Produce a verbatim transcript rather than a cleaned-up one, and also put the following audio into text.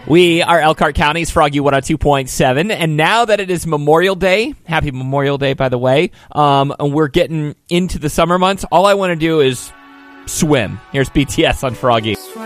We are Elkhart County's Froggy one oh two point seven, and now that it is Memorial Day, happy Memorial Day, by the way, um, and we're getting into the summer months, all I want to do is swim. Here's B T S on Froggy.